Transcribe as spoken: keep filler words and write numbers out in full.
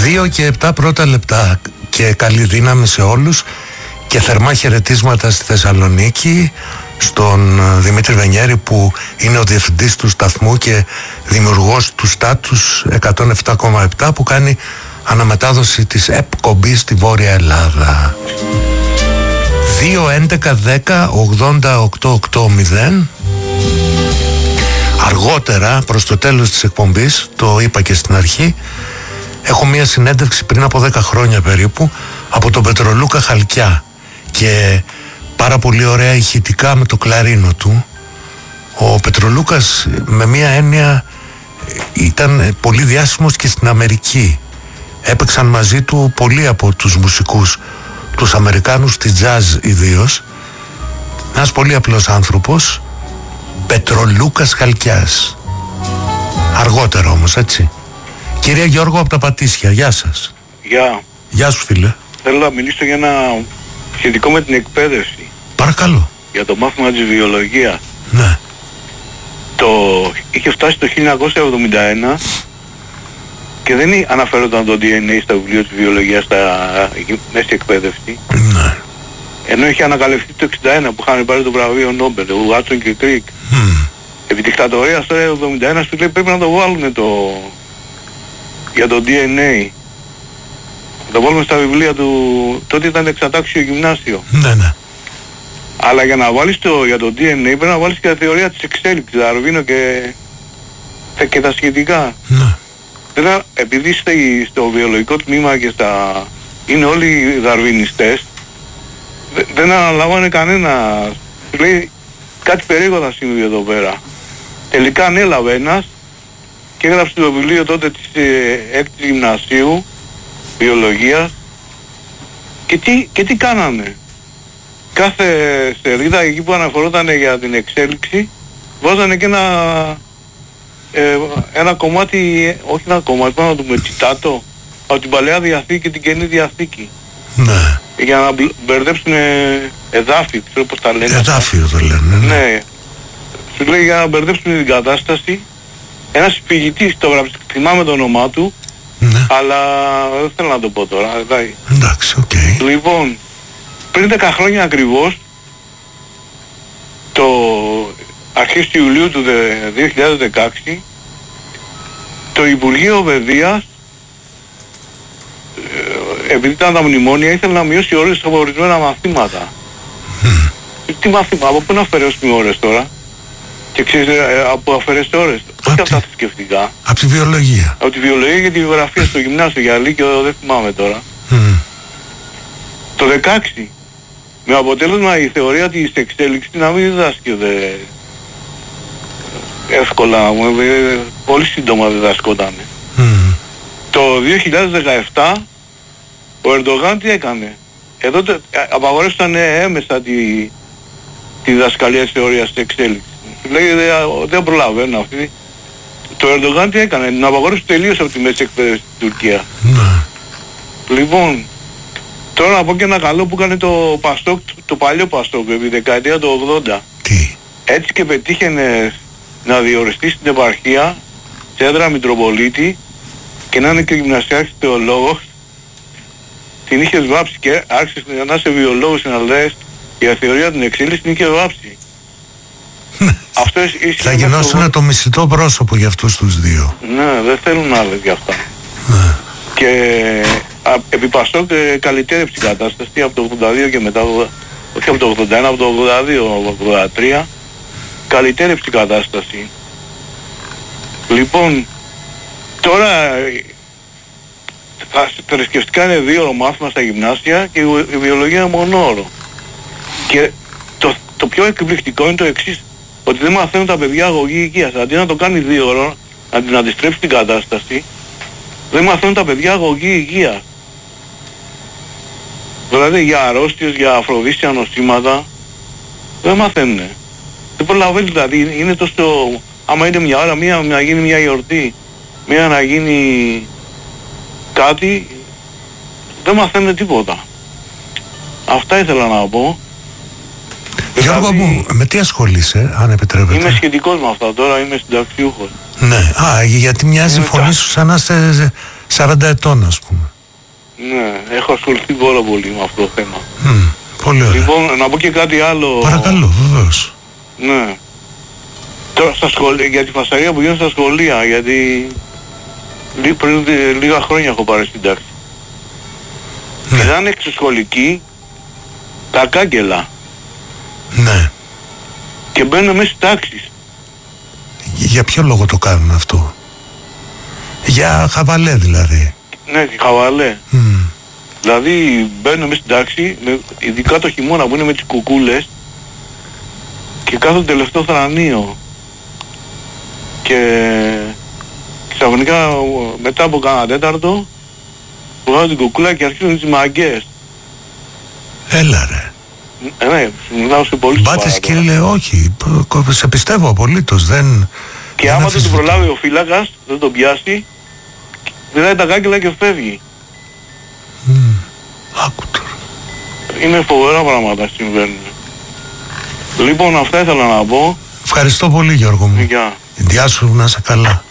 Δύο και επτά πρώτα λεπτά και καλή δύναμη σε όλους και θερμά χαιρετίσματα στη Θεσσαλονίκη στον Δημήτρη Βενιέρη που είναι ο διευθυντής του σταθμού και δημιουργός του Στάτους εκατόν επτά κόμμα επτά που κάνει αναμετάδοση της εκπομπής στη Βόρεια Ελλάδα. Δύο έντεκα δέκα ογδόντα οκτώ ογδόντα. Αργότερα προς το τέλος της εκπομπής, το είπα και στην αρχή, έχω μία συνέντευξη πριν από δέκα χρόνια περίπου από τον Πετρολούκα Χαλκιά και πάρα πολύ ωραία ηχητικά με το κλαρίνο του. Ο Πετρολούκας με μία έννοια ήταν πολύ διάσημος και στην Αμερική. Έπαιξαν μαζί του πολλοί από τους μουσικούς, τους Αμερικάνους, τη jazz ιδίως. Ένας πολύ απλός άνθρωπος, Πετρολούκας Χαλκιάς. Αργότερα όμως, έτσι. Κυρία Γιώργο από τα Πατήσια, γεια σας. Γεια. Γεια σου φίλε. Θέλω να μιλήσω για ένα σχετικό με την εκπαίδευση. Παρακαλώ. Για το μάθημα της βιολογίας. Ναι. Το είχε φτάσει το χίλια εννιακόσια εβδομήντα ένα και δεν αναφέρονταν το ντι εν έι στα βιβλία της βιολογίας στα μέση εκπαίδευση. Ναι. Ενώ είχε ανακαλυφθεί το εξήντα ένα που είχαν πάρει το βραβείο Νόμπελ, ο Βάτσον και Κρίκ. Mm. Επί δικτατορίας το εβδομήντα ένα σου λέει πρέπει να το βάλουν το... για το ντι εν έι. Να το βάλουμε στα βιβλία του... τότε ήταν εξατάξιο γυμνάσιο. Ναι, ναι. Αλλά για να βάλεις το, για το ντι εν έι πρέπει να βάλεις και τα θεωρία της εξέλιξης, Δαρβίνο και, και τα σχετικά. Ναι. Δηλαδή, επειδή είστε στο βιολογικό τμήμα και στα... είναι όλοι δαρβινιστές, δε, δεν αναλαμβάνε κανένα. Λέει κάτι περίεργο θα συμβεί εδώ πέρα. Τελικά ανέλαβε ένας και έγραψε το βιβλίο τότε της ε, έκτης γυμνασίου βιολογίας και τι, και τι κάνανε. Κάθε σελίδα εκεί που αναφορόταν για την εξέλιξη βάζανε και ένα ε, ένα κομμάτι, όχι ένα κομμάτι, πάνω να το με τσιτάτο από την Παλαιά Διαθήκη και την Καινή Διαθήκη. Ναι. Για να μπερδέψουν εδάφιο, ξέρω πώς τα λένε. Εδάφιο το λένε, ναι. Ναι. Σου λέει για να μπερδέψουν την κατάσταση. Ένας φυγητής το γράψει, θυμάμαι το όνομά του, ναι. Αλλά δεν θέλω να το πω τώρα. Δηλαδή. Εντάξει, οκ. Okay. Λοιπόν, πριν δέκα χρόνια ακριβώς, το αρχές του Ιουλίου του δύο χιλιάδες δεκαέξι, το Υπουργείο Παιδείας, επειδή ήταν τα μνημόνια, ήθελε να μειώσει ώρες από ορισμένα μαθήματα. Mm. Τι μαθήματα, από πού να αφαιρέσουμε ώρες τώρα? Και ξέρεις, από αφαιρέσετε ώρες. Όχι από τα θρησκευτικά. Από τη βιολογία. Από τη βιολογία και τη γεωγραφία στο γυμνάσιο, για λύκειο δεν θυμάμαι τώρα. Mm. Το δεκαέξι, με αποτέλεσμα η θεωρία της εξέλιξης να μην διδάσκεται εύκολα, πολύ σύντομα διδασκόταν. Mm. Το δύο χιλιάδες δεκαεπτά ο Ερντογάν τι έκανε? Εδώ απαγορεύσαν έμεσα τη, τη διδασκαλία της θεωρίας της εξέλιξης. Λέει δεν προλαβαίνω αυτή. Το Ερντογάν τι έκανε? Να απαγορεύσει τελείως από τη μέση εκπαίδευση στην Τουρκία. Mm. Λοιπόν, τώρα να πω και ένα καλό που έκανε το Παστόκ, το παλιό Παστόκ, επί δεκαετία του ογδόντα. Τι? Έτσι και πετύχαινε να διοριστεί στην επαρχία, σε έδρα Μητροπολίτη και να είναι και γυμνασιάρχης θεολόγος. Την είχες βάψει και άρχισες να είσαι βιολόγος και να λες για θεωρία την εξέλιξη την είχε βάψει. Αυτό θα γινώσουνε το μισητό πρόσωπο για αυτούς τους δύο. Ναι, δεν θέλουν άλλες για αυτά. Ναι. Και α, επί Παστόκ καλυτέρεψε η κατάσταση από το ογδόντα δύο και μετά, όχι από το ογδόντα ένα, από το ογδόντα δύο, από το ογδόντα τρία, καλυτέρεψε η κατάσταση. Λοιπόν, τώρα τα θρησκευτικά είναι δύο όρο μάθημα στα γυμνάσια και η βιολογία είναι μονόωρο. Και το, το πιο εκπληκτικό είναι το εξής, ότι δεν μαθαίνουν τα παιδιά αγωγή υγείας. Αντί να το κάνει δύο ώρο, να την αντιστρέψει την κατάσταση, δεν μαθαίνουν τα παιδιά αγωγή υγείας. Δηλαδή για αρρώστιες, για αφροδίσια νοσήματα, δεν μαθαίνουν. Δεν προλαβαίνει δηλαδή, είναι τόσο, άμα είναι μια ώρα, μία να γίνει μια γιορτή, μία να γίνει κάτι, δεν μαθαίνουν τίποτα. Αυτά ήθελα να πω. Γιώργο δηλαδή, μου, με τι ασχολείσαι, αν επιτρέπετε? Είμαι σχετικός με αυτά τώρα, είμαι συνταξιούχος. Ναι, α, γιατί μοιάζει η φωνή σου σαν να είστε σαράντα ετών ας πούμε. Ναι, έχω ασχοληθεί πάρα πολύ με αυτό το θέμα. Mm, πολύ ωραία. Λοιπόν, να πω και κάτι άλλο. Παρακαλώ, βεβαίως. Ναι. Τώρα στα σχολεία, για τη φασαρία που γίνεται στα σχολεία, γιατί λί, πριν λίγα χρόνια έχω πάρει στην τάξη. Ναι. Πηδάνε εξωσχολικοί τα κάγκελα. Ναι. Και μπαίνουν μέσα στις τάξεις. Για ποιο λόγο το κάνουν αυτό? Για χαβαλέ δηλαδή. Ναι, χαβαλέ. Mm. Δηλαδή μπαίνουν μέσα στην τάξη, με, ειδικά το χειμώνα που είναι με τις κουκούλες, και κάθονται τελευταίο θρανείο. Και ξαφνικά μετά από κάνα τέταρτο βγάζουν την κουκούλα και αρχίζουν τις μαγκές. Έλα ρε. Ε, ναι, μιλάω σε πολύ σοβαρά. Μπάτες κύριε, όχι, σε πιστεύω απολύτως, δεν... Και δεν άμα δεν αφισβητώ. τον προλάβει ο φύλακας, δεν τον πιάσει, πηδάει τα κάγκελα και φεύγει. Mm. Άκου τώρα. Είναι φοβερά πράγματα συμβαίνουν. Λοιπόν, αυτά ήθελα να πω. Ευχαριστώ πολύ Γιώργο μου. Γεια. Γεια σου, να είσαι καλά.